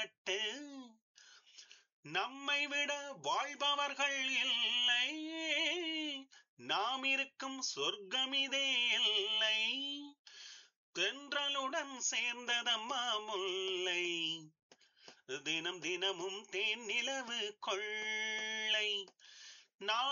பாராட்டு. நம்மை விட வாழ்பவர்கள் இல்லை, நாம் இருக்கும் சொர்க்கமிதே இல்லை. தென்றலுடன் சேர்ந்ததம்மா முல்லை, தினம் தினமும் தேன் நிலவு கொள்ளை.